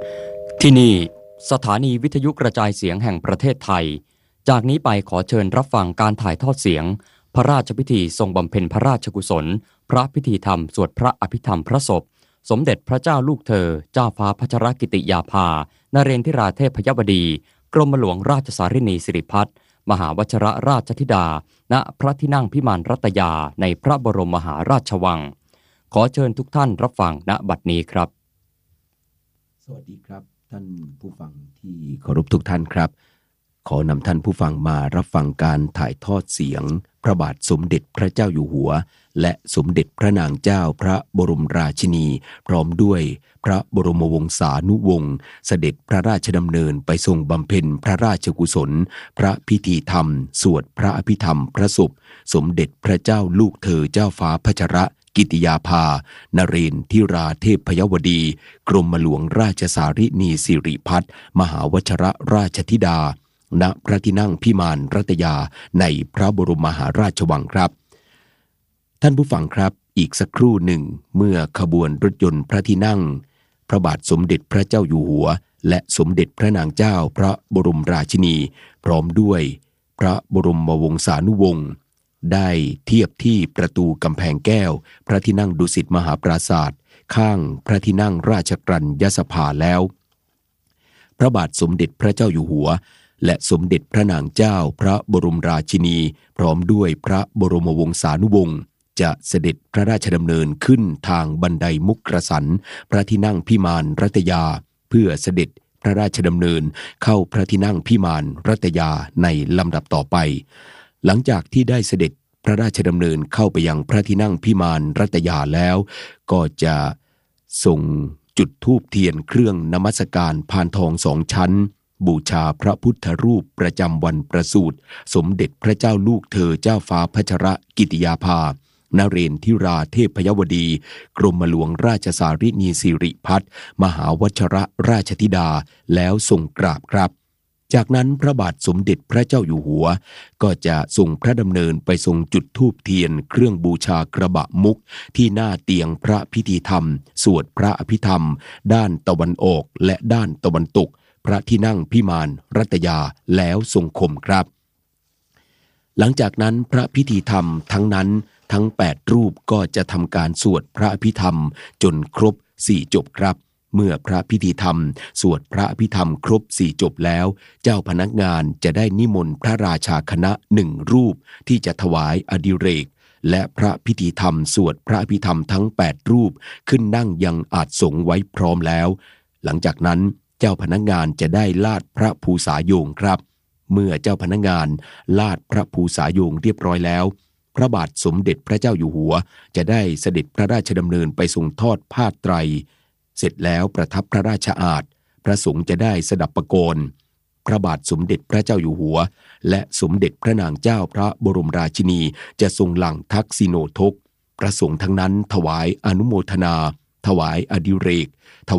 ที่นี่สถานีวิทยุกระจายเสียงแห่งประเทศไทยจากนี้ไปขอเชิญรับฟังการถ่ายทอดเสียงพระราชพิธีทรงบำเพ็ญพระราชกุศลพระพิธีธรรมสวดพระอภิธรรมพระศพสมเด็จพระเจ้าลูกเธอเจ้าฟ้าพัชรกิติยาภานเรนทิราเทพยวดีกรมหลวงราชสารินีสิริพัฒน์มหาวชิรราชธิดาณพระที่นั่งพิมานรัตยาในพระบรมมหาราชวังขอเชิญทุกท่านรับฟังณบัดนี้ครับสวัสดีครับท่านผู้ฟังที่เคารพทุกท่านครับขอนำท่านผู้ฟังมารับฟังการถ่ายทอดเสียงพระบาทสมเด็จพระเจ้าอยู่หัวและสมเด็จพระนางเจ้าพระบรมราชินีพร้อมด้วยพระบรมวงศานุวงศ์เสด็จพระราชดำเนินไปทรงบำเพ็ญพระราชกุศลพระพิธีธรรมสวดพระอภิธรรมพระศพสมเด็จพระเจ้าลูกเธอเจ้าฟ้าพัชรกิติยาภานเรนทิราเทพยวดีกรมหลวงราชสารินีสิริพัฒน์มหาวชิรราชธิดาณพระที่นั่งพิมานรัตยาในพระบรมมหาราชวังครับท่านผู้ฟังครับอีกสักครู่หนึ่งเมื่อขบวนรถยนต์พระที่นั่งพระบาทสมเด็จพระเจ้าอยู่หัวและสมเด็จพระนางเจ้าพระบรมราชินีพร้อมด้วยพระบรมวงศานุวงศ์ได้เทียบที่ประตูกำแพงแก้วพระที่นั่งดุสิตมหาปราสาทข้างพระที่นั่งราชกรัญยสภาแล้วพระบาทสมเด็จพระเจ้าอยู่หัวและสมเด็จพระนางเจ้าพระบรมราชินีพร้อมด้วยพระบรมวงศานุวงศ์จะเสด็จพระราชดำเนินขึ้นทางบันไดมุกกสันพระที่นั่งพิมานรัตยาเพื่อเสด็จพระราชดำเนินเข้าพระที่นั่งพิมานรัตยาในลำดับต่อไปหลังจากที่ได้เสด็จพระราชดำเนินเข้าไปยังพระที่นั่งพิมานรัตยาแล้วก็จะส่งจุดธูปเทียนเครื่องนมัสการพานทองสองชั้นบูชาพระพุทธรูปประจำวันประสูติสมเด็จพระเจ้าลูกเธอเจ้าฟ้าพัชรกิติยาภานเรนทิราเทพยวดีกรมหลวงราชสารินีสิริพัฒน์มหาวชิรราชธิดาแล้วทรงกราบครับจากนั้นพระบาทสมเด็จพระเจ้าอยู่หัวก็จะทรงพระดำเนินไปทรงจุดธูปเทียนเครื่องบูชากระบะมุกที่หน้าเตียงพระพิธีธรรมสวดพระอภิธรรมด้านตะวันออกและด้านตะวันตกพระที่นั่งพิมานรัตยาแล้วทรงคมครับหลังจากนั้นพระพิธีธรรมทั้งนั้นทั้ง8รูปก็จะทำการสวดพระอภิธรรมจนครบ4จบครับเมื่อพระพิธีธรรมสวดพระอภิธรรมครบ4จบแล้วเจ้าพนักงานจะได้นิมนต์พระราชาคณะ1รูปที่จะถวายอดิเรกและพระพิธีธรรมสวดพระอภิธรรมทั้ง8รูปขึ้นนั่งยังอาสงไว้พร้อมแล้วหลังจากนั้นเจ้าพนักงานจะได้ลาดพระภูษาโยงครับเมื่อเจ้าพนักงานลาดพระภูษาโยงเรียบร้อยแล้วพระบาทสมเด็จพระเจ้าอยู่หัวจะได้เสด็จพระราชดำเนินไปทรงทอดผ้าไตรเสร็จแล้วประทับพระราชอาสน์พระสงฆ์จะได้สดับประโกนพระบาทสมเด็จพระเจ้าอยู่หัวและสมเด็จพระนางเจ้าพระบรมราชินีจะทรงหลั่งทักษิโนทกพระสงฆ์ทั้งนั้นถวายอนุโมทนาถวายอดิเรกถ